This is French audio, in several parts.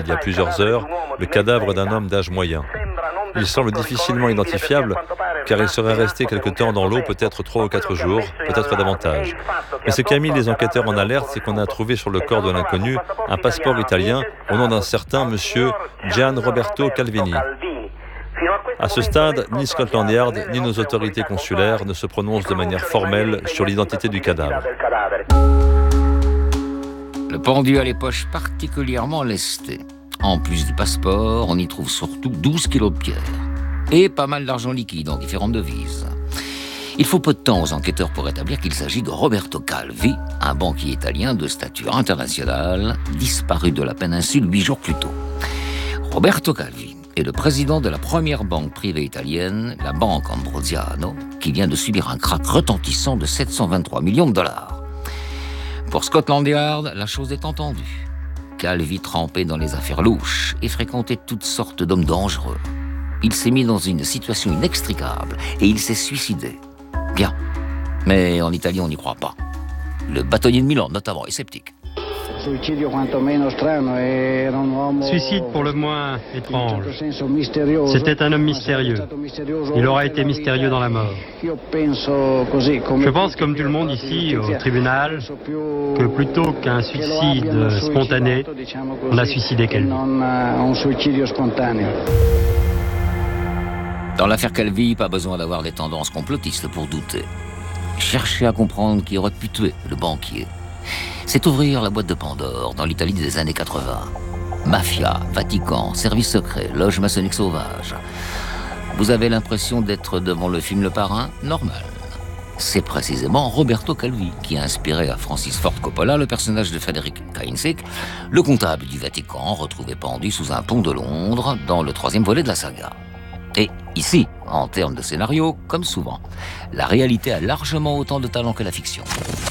y a plusieurs heures, le cadavre d'un homme d'âge moyen. Il semble difficilement identifiable car il serait resté quelque temps dans l'eau, peut-être 3 ou 4 jours, peut-être davantage. Mais ce qui a mis les enquêteurs en alerte, c'est qu'on a trouvé sur le corps de l'inconnu un passeport italien au nom d'un certain monsieur Gian Roberto Calvini. À ce stade, ni Scotland Yard ni nos autorités consulaires ne se prononcent de manière formelle sur l'identité du cadavre. Le pendu a les poches particulièrement lestées. En plus du passeport, on y trouve surtout 12 kilos de pierre et pas mal d'argent liquide en différentes devises. Il faut peu de temps aux enquêteurs pour établir qu'il s'agit de Roberto Calvi, un banquier italien de stature internationale, disparu de la péninsule 8 jours plus tôt. Roberto Calvi est le président de la première banque privée italienne, la Banque Ambrosiano, qui vient de subir un krach retentissant de 723 millions de dollars. Pour Scotland Yard, la chose est entendue. Calvi trempait dans les affaires louches et fréquentait toutes sortes d'hommes dangereux. Il s'est mis dans une situation inextricable et il s'est suicidé. Bien, mais en Italie, on n'y croit pas. Le bâtonnier de Milan, notamment, est sceptique. Suicide pour le moins étrange. C'était un homme mystérieux. Il aura été mystérieux dans la mort. Je pense, comme tout le monde ici, au tribunal, que plutôt qu'un suicide spontané, on a suicidé quelqu'un. Dans l'affaire Calvi, pas besoin d'avoir des tendances complotistes pour douter. Chercher à comprendre qui aurait pu tuer le banquier, c'est ouvrir la boîte de Pandore dans l'Italie des années 80. Mafia, Vatican, service secret, loge maçonnique sauvage. Vous avez l'impression d'être devant le film Le Parrain? Normal. C'est précisément Roberto Calvi qui a inspiré à Francis Ford Coppola le personnage de Frederick Kainsick, le comptable du Vatican retrouvé pendu sous un pont de Londres dans le 3e volet de la saga. Et ici, en termes de scénario, comme souvent, la réalité a largement autant de talent que la fiction.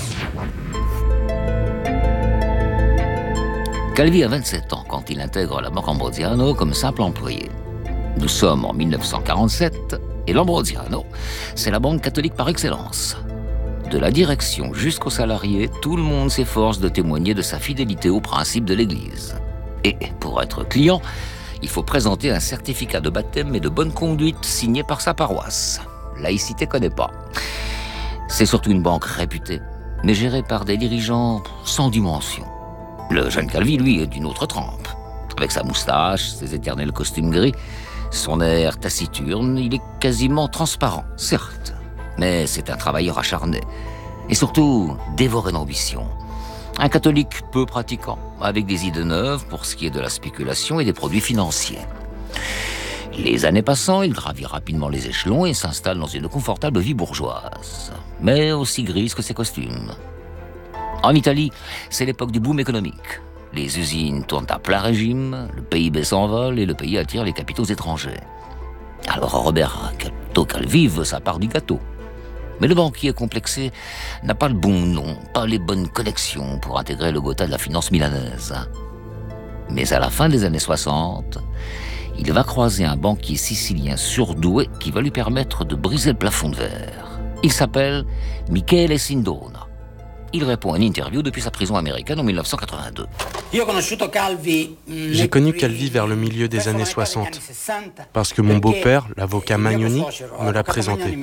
Calvi a 27 ans quand il intègre la Banque Ambrosiano comme simple employé. Nous sommes en 1947 et l'Ambrosiano, c'est la banque catholique par excellence. De la direction jusqu'aux salariés, tout le monde s'efforce de témoigner de sa fidélité aux principes de l'Église. Et pour être client, il faut présenter un certificat de baptême et de bonne conduite signé par sa paroisse. Laïcité connaît pas. C'est surtout une banque réputée, mais gérée par des dirigeants sans dimension. Le jeune Calvi, lui, est d'une autre trempe. Avec sa moustache, ses éternels costumes gris, son air taciturne, il est quasiment transparent, certes. Mais c'est un travailleur acharné. Et surtout, dévoré d'ambition. Un catholique peu pratiquant, avec des idées neuves pour ce qui est de la spéculation et des produits financiers. Les années passant, il gravit rapidement les échelons et s'installe dans une confortable vie bourgeoise, mais aussi grise que ses costumes. En Italie, c'est l'époque du boom économique. Les usines tournent à plein régime, le PIB s'envole et le pays attire les capitaux étrangers. Alors Roberto Calvi veut sa part du gâteau. Mais le banquier complexé n'a pas le bon nom, pas les bonnes connexions pour intégrer le Gotha de la finance milanaise. Mais à la fin des années 60, il va croiser un banquier sicilien surdoué qui va lui permettre de briser le plafond de verre. Il s'appelle Michele Sindona. Il répond à une interview depuis sa prison américaine en 1982. J'ai connu Calvi vers le milieu des années 60, parce que mon beau-père, l'avocat Magnoni, me l'a présenté.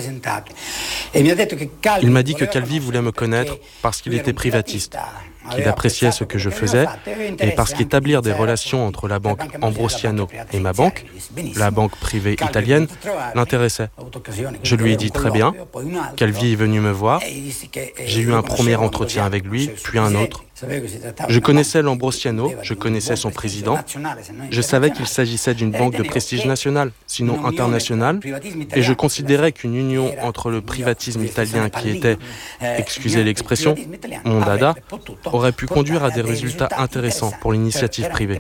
Il m'a dit que Calvi voulait me connaître parce qu'il était privatiste, qu'il appréciait ce que je faisais, et parce qu'établir des relations entre la banque Ambrosiano et ma banque, la banque privée italienne, l'intéressait. Je lui ai dit très bien. Calvi est venu me voir. J'ai eu un premier entretien avec lui, puis un autre. Je connaissais l'Ambrosiano, je connaissais son président. Je savais qu'il s'agissait d'une banque de prestige national, sinon international, et je considérais qu'une union entre le privatisme italien qui était, excusez l'expression, mon dada, aurait pu conduire à des résultats intéressants pour l'initiative privée.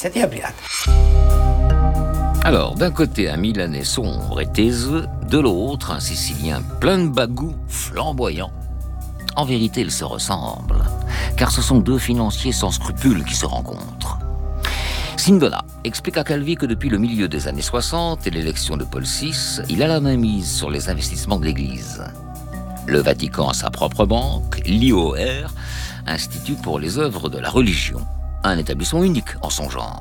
Alors, d'un côté, un Milanais sombre et taiseux, de l'autre, un Sicilien plein de bagou, flamboyant. En vérité, ils se ressemblent, car ce sont deux financiers sans scrupules qui se rencontrent. Sindona explique à Calvi que depuis le milieu des années 60 et l'élection de Paul VI, il a la main mise sur les investissements de l'Église. Le Vatican a sa propre banque, l'IOR, Institut pour les œuvres de la religion, un établissement unique en son genre.